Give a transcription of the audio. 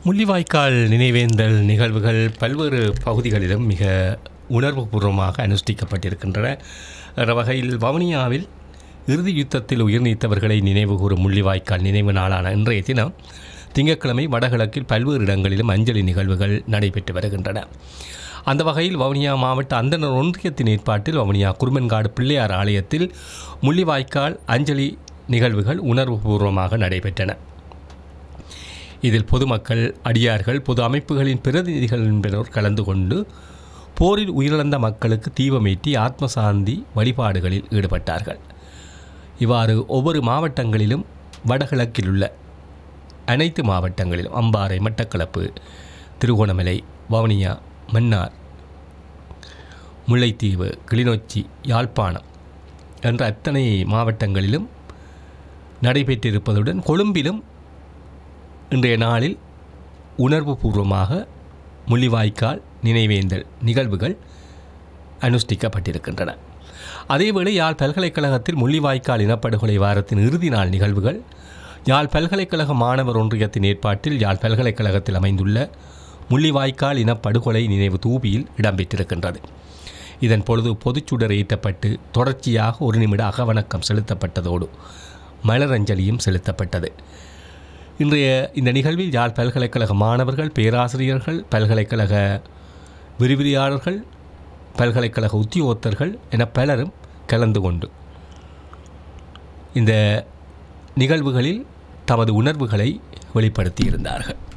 முள்ளிவாய்க்கால் நினைவேந்தல் நிகழ்வுகள் பல்வேறு பகுதிகளிலும் மிக உணர்வுபூர்வமாக அனுஷ்டிக்கப்பட்டிருக்கின்றன. வகையில் வவுனியாவில் இறுதி யுத்தத்தில் உயிர் நீத்தவர்களை நினைவுகூறும் முள்ளிவாய்க்கால் நினைவு நாளான இன்றைய தினம் திங்கட்கிழமை வடகிழக்கில் பல்வேறு இடங்களிலும் அஞ்சலி நிகழ்வுகள் நடைபெற்று வருகின்றன. அந்த வகையில் வவுனியா மாவட்ட அந்தனர் ஒன்றியத்தின் ஏற்பாட்டில் வவுனியா குருமன்காடு பிள்ளையார் ஆலயத்தில் முள்ளிவாய்க்கால் அஞ்சலி நிகழ்வுகள் உணர்வுபூர்வமாக நடைபெற்றன. இதில் பொதுமக்கள், அடியார்கள், பொது அமைப்புகளின் பிரதிநிதிகள் என்பவர் கலந்து கொண்டு போரில் உயிரிழந்த மக்களுக்கு தீபமேற்றி ஆத்மசாந்தி வழிபாடுகளில் ஈடுபட்டார்கள். இவ்வாறு ஒவ்வொரு மாவட்டங்களிலும் வடகிழக்கில் உள்ள அனைத்து மாவட்டங்களிலும் அம்பாறை, மட்டக்களப்பு, திருகோணமலை, வவுனியா, மன்னார், முல்லைத்தீவு, கிளிநொச்சி, யாழ்ப்பாணம் என்ற அத்தனை மாவட்டங்களிலும் நடைபெற்றிருப்பதுடன் கொழும்பிலும் இன்றைய நாளில் உணர்வுபூர்வமாக முள்ளிவாய்க்கால் நினைவேந்தல் நிகழ்வுகள் அனுஷ்டிக்கப்பட்டிருக்கின்றன. அதேவேளை யாழ் பல்கலைக்கழகத்தில் முள்ளிவாய்க்கால் இனப்படுகொலை வாரத்தின் இறுதி நாள் நிகழ்வுகள் யாழ் பல்கலைக்கழக மாணவர் ஒன்றியத்தின் ஏற்பாட்டில் யாழ் பல்கலைக்கழகத்தில் அமைந்துள்ள முள்ளிவாய்க்கால் இனப்படுகொலை நினைவு தூபியில் இடம்பெற்றிருக்கின்றது. இதன் பொழுது பொதுச்சுடர் ஏற்றப்பட்டு தொடர்ச்சியாக 1 நிமிட அகவணக்கம் செலுத்தப்பட்டதோடு மலரஞ்சலியும் செலுத்தப்பட்டது. இன்றைய இந்த நிகழ்வில் யாழ் பல்கலைக்கழக மாணவர்கள், பேராசிரியர்கள், பல்கலைக்கழக விரிவுரையாளர்கள், பல்கலைக்கழக உத்தியோகத்தர்கள் என பலரும் கலந்து கொண்டு இந்த நிகழ்வுகளில் தமது உணர்வுகளை வெளிப்படுத்தியிருந்தார்கள்.